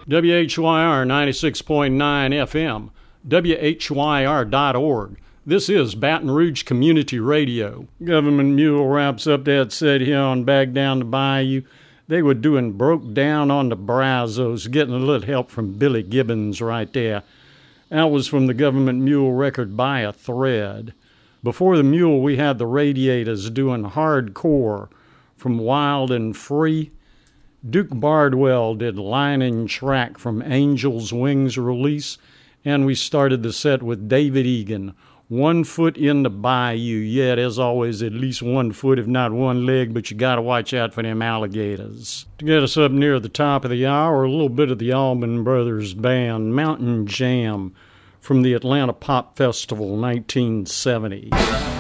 WHYR 96.9 FM, WHYR.org. This is Baton Rouge Community Radio. Government Mule wraps up that set here on Back Down the Bayou. They were doing Broke Down on the Brazos, getting a little help from Billy Gibbons right there. That was from the Government Mule record By a Thread. Before the Mule, we had the Radiators doing Hardcore from Wild and Free. Duke Bardwell did Line and Track from Angel's Wings release. And we started the set with David Egan, One Foot in the Bayou. Yeah, there's always at least 1 foot, if not one leg, but you got to watch out for them alligators. To get us up near the top of the hour, a little bit of the Allman Brothers Band, Mountain Jam, from the Atlanta Pop Festival, 1970.